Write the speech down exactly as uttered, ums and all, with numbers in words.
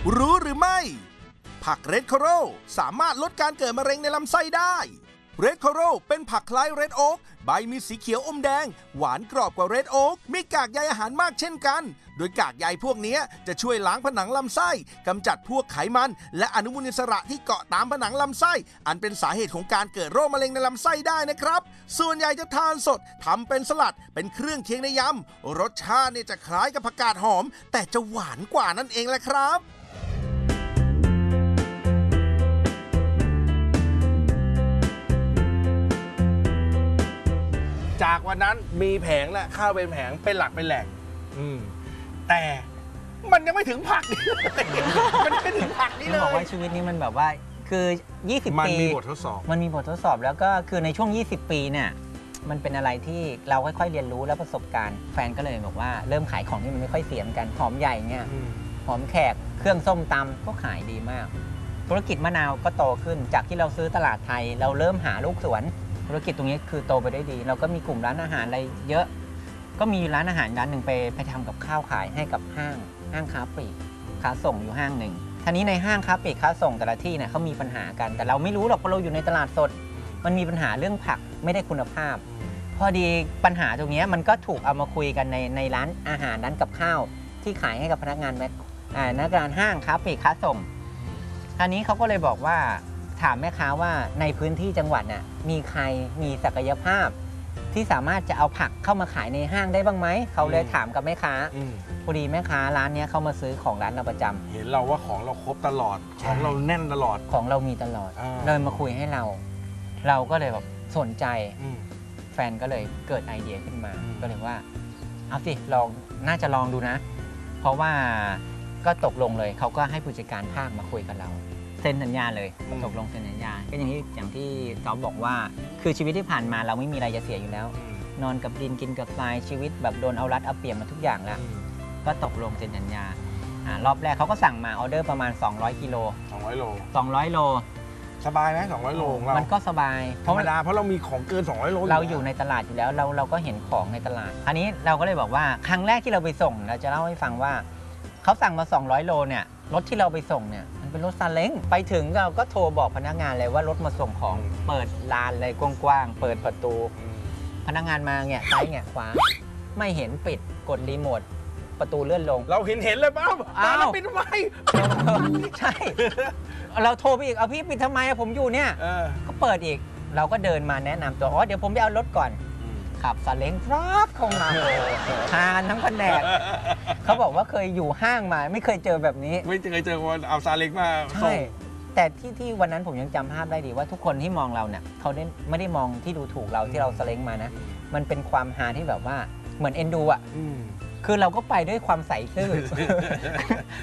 รู้หรือไม่ผักเรดโคโรสามารถลดการเกิดมะเร็งในลำไส้ได้เรดโคโรเป็นผักคล้ายเรดโอ๊กใบมีสีเขียวอมแดงหวานกรอบกว่าเรดโอ๊กมีกากใยอาหารมากเช่นกันโดยกากใยพวกนี้จะช่วยล้างผนังลำไส้กำจัดพวกไขมันและอนุมูลอิสระที่เกาะตามผนังลำไส้อันเป็นสาเหตุของการเกิดโรคมะเร็งในลำไส้ได้นะครับส่วนใหญ่จะทานสดทำเป็นสลัดเป็นเครื่องเคียงในยำรสชาติเนี่ยจะคล้ายกับผักกาดหอมแต่จะหวานกว่านั่นเองแหละครับจากวันนั้นมีแผงและข้าวเป็นแผงเป็นหลักเป็นแหล่งแต่มันยังไม่ถึงผักนี่มันไม่ถึงผักนี่เลยบอกว่าชีวิตนี้มันแบบว่าคือยี่สิบปีมันมีบททดสอบมันมีบททดสอบแล้วก็คือในช่วงยี่สิบปีเนี่ยมันเป็นอะไรที่เราค่อยๆเรียนรู้และประสบการณ์แฟนก็เลยบอกว่าเริ่มขายของที่มันไม่ค่อยเสียมกันหอมใหญ่เนี่ยหอมแขกเครื่องส้มตำก็ขายดีมากธุรกิจมะนาวก็โตขึ้นจากที่เราซื้อตลาดไทยเราเริ่มหาลูกสวนธุรกิจตรงนี้คือโตไปได้ดีเราก็มีกลุ่มร้านอาหารอะไรเยอะก็มีร้านอาหารร้านหนึ่งไปไปทำกับข้าวขายให้กับห้างห้างค้าปลีกค้าส่งอยู่ห้างหนึ่งทีนี้ในห้างค้าปลีกค้าส่งแต่ละที่เนี่ยเขามีปัญหากันแต่เราไม่รู้หรอกเพราะเราอยู่ในตลาดสดมันมีปัญหาเรื่องผักไม่ได้คุณภาพพอดีปัญหาตรงนี้มันก็ถูกเอามาคุยกันในในร้านอาหารร้านกับข้าวที่ขายให้กับพนักงานแมคพนักงานห้างค้าปลีกค้าส่งทีนี้เขาก็เลยบอกว่าถามแม่ค้าว่าในพื้นที่จังหวัดน่ะมีใครมีศักยภาพที่สามารถจะเอาผักเข้ามาขายในห้างได้บ้างไหมเขาเลยถามกับแม่ค้าพอดีแม่ค้าร้านนี้เข้ามาซื้อของร้านเราประจำเห็นเราว่าของเราครบตลอดของเราแน่นตลอดของเรามีตลอดเลยมาคุยให้เราเราก็เลยแบบสนใจแฟนก็เลยเกิดไอเดียขึ้นมาก็เลยว่าเอาสิลองน่าจะลองดูนะเพราะว่าก็ตกลงเลยเขาก็ให้ผู้จัดการภาคมาคุยกับเราเซ็นสัญญาเลยตกลงเซ็นสัญญาก็อย่างที่อย่างที่ซอฟบอกว่าคือชีวิตที่ผ่านมาเราไม่มีอะไรจะเสียอยู่แล้วนอนกับดินกินกับทรายชีวิตแบบโดนเอารัดเอาเปรียบมาทุกอย่างแล้วก็ตกลงเซ็นสัญญารอบแรกเขาก็สั่งมาออเดอร์ประมาณสองร้อยกิโลสองร้อยโลสองร้อยโลสบายไหมสองร้อยโลของเรามันก็สบายธรรมดาเพราะเรามีของเกินสองร้อยโลเราอยู่ในตลาดอยู่แล้วเราเราก็เห็นของในตลาดอันนี้เราก็เลยบอกว่าครั้งแรกที่เราไปส่งเราจะเล่าให้ฟังว่าเขาสั่งมาสองร้อยโลเนี่ยรถที่เราไปส่งเนี่ยมันเป็นรถซาเล้งไปถึงเราก็โทรบอกพนักงานเลยว่ารถมาส่งของเปิดลานเลยกว้างๆเปิดประตูพนักงานมาเงี้ยซ้ายเงี้ยขวาไม่เห็นปิดกดรีโมทประตูเลื่อนลงเราเห็นเห็นเลยป้าป้าเราปิดทำไมใช่เราโทรไปอีกเอาพี่ปิดทำไมผมอยู่เนี่ยก็เปิดอีกเราก็เดินมาแนะนำตัวอ๋อเดี๋ยวผมไปเอารถก่อนขับซาเล้งครับคงมาทานทั้งแผนกเขาบอกว่าเคยอยู่ห้างมาไม่เคยเจอแบบนี้ไม่เคยเจอคนเอาซาเล้งมาใช่แต่ที่ที่วันนั้นผมยังจำภาพได้ดีว่าทุกคนที่มองเราเนี่ยเขาไม่ได้มองที่ดูถูกเราที่เราซาเล้งมานะมันเป็นความฮาที่แบบว่าเหมือนเอ็นดูอ่ะคือเราก็ไปด้วยความใสซื่อ